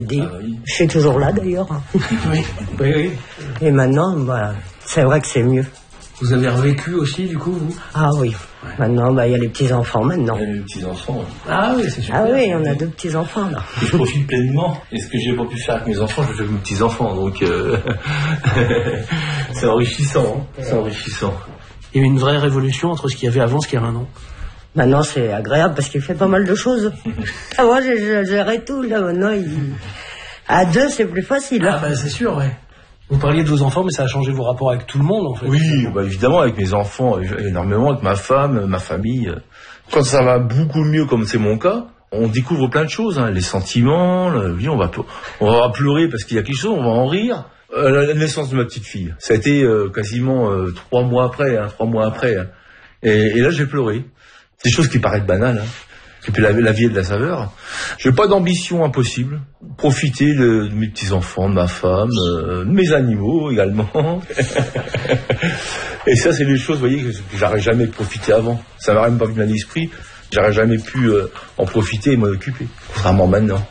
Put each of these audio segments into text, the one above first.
Dit. Ah, oui. Je suis toujours là d'ailleurs. Oui. Et maintenant, voilà, c'est vrai que c'est mieux. Vous avez revécu aussi, du coup, vous? Ah oui. Ouais. Maintenant, il y a les petits-enfants maintenant. Il y a les petits-enfants. Ah oui, c'est super. Ah oui, on a 2 petits-enfants là. Je profite pleinement. Et ce que j'ai pas pu faire avec mes enfants, je le fais avec mes petits-enfants. Donc, c'est enrichissant. Hein. C'est enrichissant. Il y a eu une vraie révolution entre ce qu'il y avait avant et ce qu'il y a maintenant. Maintenant, c'est agréable parce qu'il fait pas mal de choses. Moi, j'ai géré tout là. Maintenant, à 2, c'est plus facile. Ah bah c'est sûr, ouais. Vous parliez de vos enfants, mais ça a changé vos rapports avec tout le monde, en fait. Oui, bah évidemment, avec mes enfants, énormément, avec ma femme, ma famille. Quand ça va beaucoup mieux, comme c'est mon cas, on découvre plein de choses, hein, les sentiments, on va pleurer parce qu'il y a quelque chose, on va en rire. La naissance de ma petite fille, ça a été quasiment 3 mois après. Hein. Et là, j'ai pleuré. C'est des choses qui paraissent banales, hein. Et puis la vie est de la saveur. J'ai pas d'ambition impossible. Profiter de mes petits-enfants, de ma femme, de mes animaux également. Et ça, c'est des choses, vous voyez, que j'aurais jamais profité avant. Ça m'aurait même pas venu à l'esprit. J'aurais jamais pu en profiter et m'en occuper. Contrairement maintenant.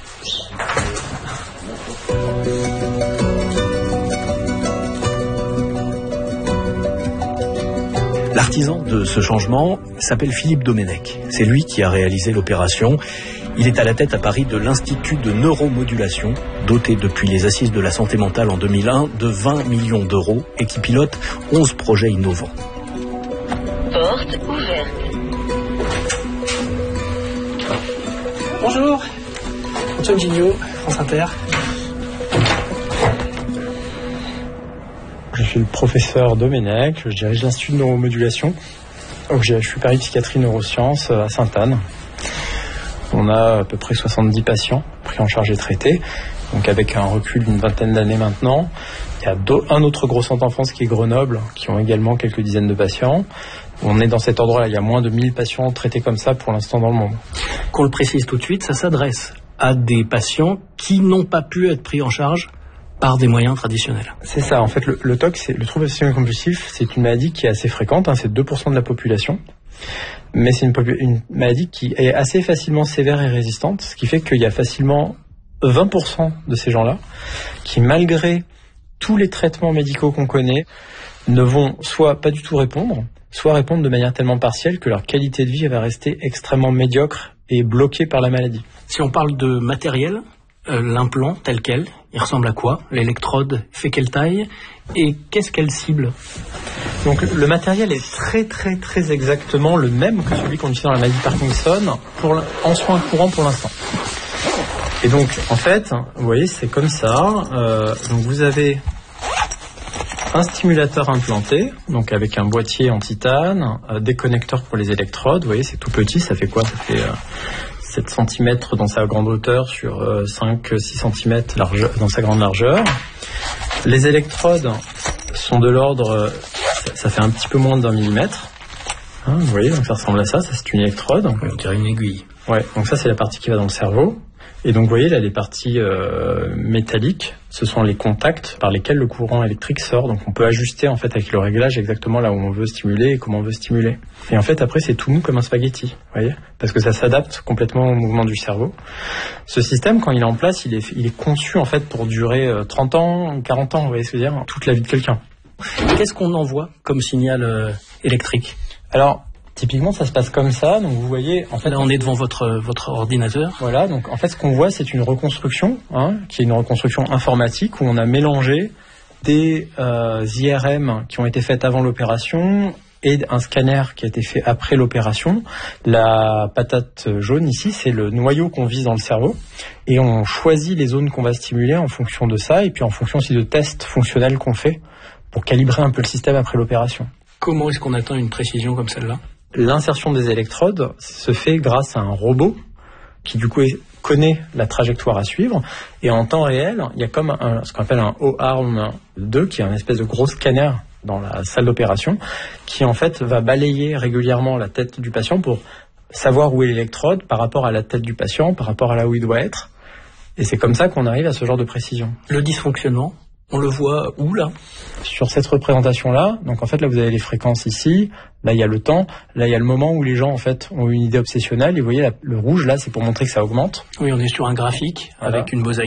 L'artisan de ce changement s'appelle Philippe Domenech. C'est lui qui a réalisé l'opération. Il est à la tête à Paris de l'Institut de neuromodulation, doté depuis les Assises de la santé mentale en 2001 de 20 millions d'euros et qui pilote 11 projets innovants. Porte ouverte. Bonjour, Antoine Gignot, France Inter. Je suis le professeur Domenech, je dirige l'Institut de neuromodulation au GHU Paris Psychiatrie Neurosciences à Sainte-Anne. On a à peu près 70 patients pris en charge et traités, donc avec un recul d'une 20aine d'années maintenant. Il y a un autre gros centre en France qui est Grenoble, qui ont également quelques dizaines de patients. On est dans cet ordre-là, il y a moins de 1000 patients traités comme ça pour l'instant dans le monde. Qu'on le précise tout de suite, ça s'adresse à des patients qui n'ont pas pu être pris en charge par des moyens traditionnels. C'est ça, en fait, le TOC, le trouble obsessionnel compulsif, c'est une maladie qui est assez fréquente, hein, c'est 2% de la population, mais c'est une maladie qui est assez facilement sévère et résistante, ce qui fait qu'il y a facilement 20% de ces gens-là qui, malgré tous les traitements médicaux qu'on connaît, ne vont soit pas du tout répondre, soit répondre de manière tellement partielle que leur qualité de vie va rester extrêmement médiocre et bloquée par la maladie. Si on parle de matériel, l'implant tel quel, il ressemble à quoi? L'électrode fait quelle taille? Et qu'est-ce qu'elle cible? Donc le matériel est très exactement le même que celui qu'on utilise dans la maladie de Parkinson en soins courants pour l'instant. Et donc en fait, vous voyez, c'est comme ça. Donc vous avez un stimulateur implanté, donc avec un boîtier en titane, des connecteurs pour les électrodes. Vous voyez, c'est tout petit, ça fait quoi? Ça fait 7 cm dans sa grande hauteur sur 5-6 cm dans sa grande largeur. Les électrodes sont de l'ordre, ça fait un petit peu moins d'1 millimètre. Hein, vous voyez, donc ça ressemble à ça, c'est une électrode. On dirait une aiguille. Ouais, donc ça c'est la partie qui va dans le cerveau. Et donc vous voyez là les parties métalliques, ce sont les contacts par lesquels le courant électrique sort. Donc on peut ajuster en fait avec le réglage exactement là où on veut stimuler et comment on veut stimuler. Et en fait après c'est tout mou comme un spaghetti, vous voyez, parce que ça s'adapte complètement au mouvement du cerveau. Ce système quand il est en place, il est conçu en fait pour durer 30 ans, 40 ans, vous voyez ce que je veux dire, toute la vie de quelqu'un. Qu'est-ce qu'on envoie comme signal électrique? Alors typiquement, ça se passe comme ça. Donc, vous voyez, en fait, là, on est devant votre ordinateur. Voilà. Donc, en fait, ce qu'on voit, c'est une reconstruction, qui est une reconstruction informatique où on a mélangé des IRM qui ont été faites avant l'opération et un scanner qui a été fait après l'opération. La patate jaune ici, c'est le noyau qu'on vise dans le cerveau et on choisit les zones qu'on va stimuler en fonction de ça et puis en fonction aussi de tests fonctionnels qu'on fait pour calibrer un peu le système après l'opération. Comment est-ce qu'on atteint une précision comme celle-là? L'insertion des électrodes se fait grâce à un robot qui du coup connaît la trajectoire à suivre et en temps réel, il y a comme ce qu'on appelle un O-arm 2 qui est un espèce de gros scanner dans la salle d'opération qui en fait va balayer régulièrement la tête du patient pour savoir où est l'électrode par rapport à la tête du patient, par rapport à là où il doit être. Et c'est comme ça qu'on arrive à ce genre de précision. Le dysfonctionnement, On le voit où, là? Sur cette représentation-là, donc en fait là vous avez les fréquences ici, là il y a le temps, là il y a le moment où les gens en fait ont une idée obsessionnelle, et vous voyez le rouge là c'est pour montrer que ça augmente. Oui, on est sur un graphique Voilà. avec une mosaïque